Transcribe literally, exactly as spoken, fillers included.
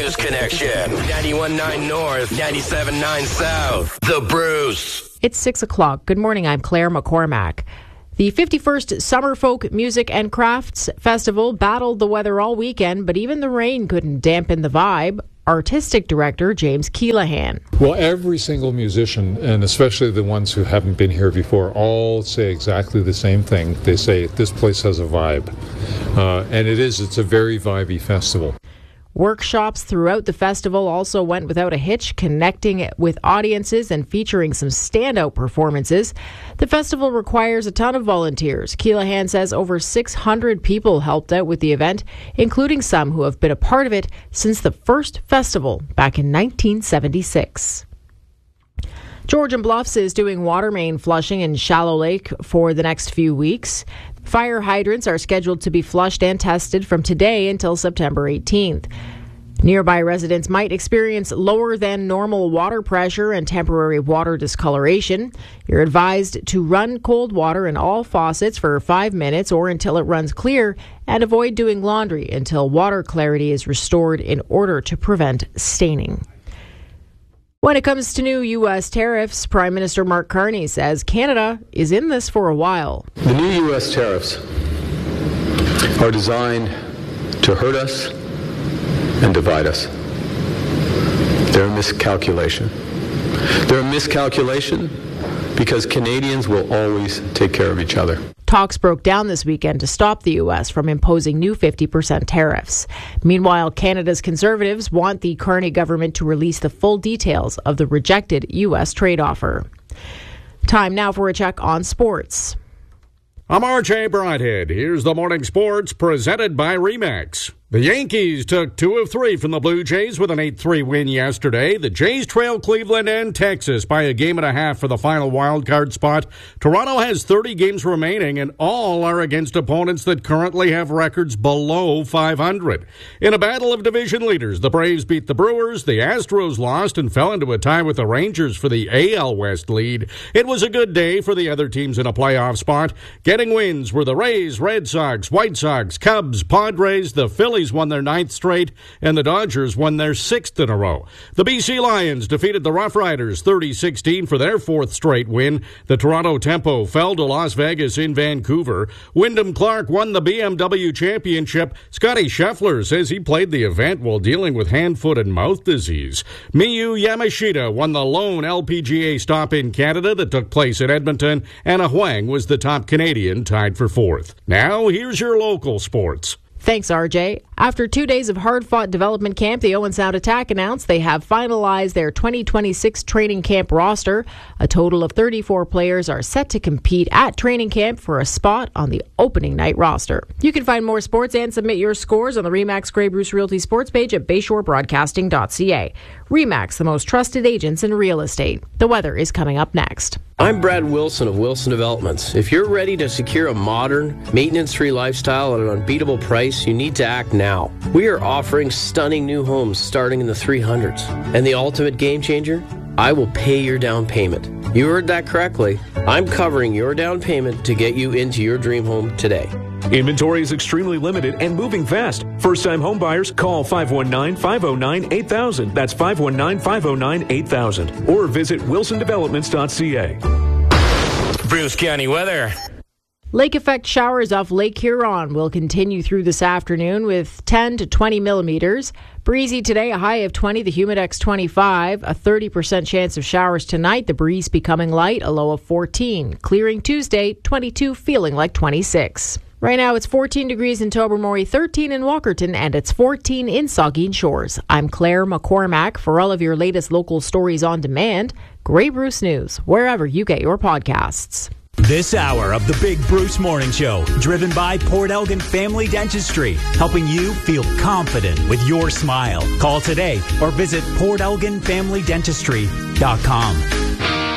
News Connection. ninety-one point nine North, ninety-seven point nine South. The Bruce. It's six o'clock. Good morning. I'm Claire McCormack. The fifty-first Summer Folk Music and Crafts Festival battled the weather all weekend, but even the rain couldn't dampen the vibe. Artistic Director James Keelahan. Well, every single musician, and especially the ones who haven't been here before, all say exactly the same thing. They say, this place has a vibe. Uh, and it is, it's a very vibey festival. Workshops throughout the festival also went without a hitch, connecting with audiences and featuring some standout performances. The festival requires a ton of volunteers. Keelahan says over six hundred people helped out with the event, including some who have been a part of it since the first festival back in nineteen seventy-six. Georgian Bluffs is doing water main flushing in Shallow Lake for the next few weeks. Fire hydrants are scheduled to be flushed and tested from today until September eighteenth. Nearby residents might experience lower than normal water pressure and temporary water discoloration. You're advised to run cold water in all faucets for five minutes or until it runs clear, and avoid doing laundry until water clarity is restored in order to prevent staining. When it comes to new U S tariffs, Prime Minister Mark Carney says Canada is in this for a while. The new U S tariffs are designed to hurt us and divide us. They're a miscalculation. They're a miscalculation because Canadians will always take care of each other. Talks broke down this weekend to stop the U S from imposing new fifty percent tariffs. Meanwhile, Canada's Conservatives want the Carney government to release the full details of the rejected U S trade offer. Time now for a check on sports. I'm R J Broadhead. Here's the morning sports presented by Remax. The Yankees took two of three from the Blue Jays with an eight three win yesterday. The Jays trail Cleveland and Texas by a game and a half for the final wildcard spot. Toronto has thirty games remaining, and all are against opponents that currently have records below five hundred. In a battle of division leaders, the Braves beat the Brewers, the Astros lost and fell into a tie with the Rangers for the A L West lead. It was a good day for the other teams in a playoff spot. Getting wins were the Rays, Red Sox, White Sox, Cubs, Padres, the Phillies won their ninth straight, and the Dodgers won their sixth in a row. The B C Lions defeated the Rough Riders thirty sixteen for their fourth straight win. The Toronto Tempo fell to Las Vegas in Vancouver. Wyndham Clark won the B M W Championship. Scotty Scheffler says he played the event while dealing with hand, foot, and mouth disease. Miyu Yamashita won the lone L P G A stop in Canada that took place at Edmonton. Anna Huang was the top Canadian, tied for fourth. Now, here's your local sports. Thanks, R J. After two days of hard-fought development camp, the Owen Sound Attack announced they have finalized their twenty twenty-six training camp roster. A total of thirty-four players are set to compete at training camp for a spot on the opening night roster. You can find more sports and submit your scores on the Remax Grey Bruce Realty sports page at bayshore broadcasting dot c a. Remax, the most trusted agents in real estate. The weather is coming up next. I'm Brad Wilson of Wilson Developments. If you're ready to secure a modern, maintenance-free lifestyle at an unbeatable price, you need to act now. We are offering stunning new homes starting in the three hundreds. And the ultimate game changer? I will pay your down payment. You heard that correctly. I'm covering your down payment to get you into your dream home today. Inventory is extremely limited and moving fast. First-time home buyers, call five one nine, five oh nine, eight thousand. That's five one nine, five oh nine, eight thousand. Or visit wilson developments dot c a. Bruce County weather. Lake effect showers off Lake Huron will continue through this afternoon with ten to twenty millimeters. Breezy today, a high of twenty, the Humidex twenty-five. A thirty percent chance of showers tonight, the breeze becoming light, a low of fourteen. Clearing Tuesday, twenty-two, feeling like twenty-six. Right now, it's fourteen degrees in Tobermory, thirteen in Walkerton, and it's fourteen in Saugeen Shores. I'm Claire McCormack. For all of your latest local stories on demand, Grey Bruce News, wherever you get your podcasts. This hour of the Big Bruce Morning Show, driven by Port Elgin Family Dentistry, helping you feel confident with your smile. Call today or visit port elgin family dentistry dot com.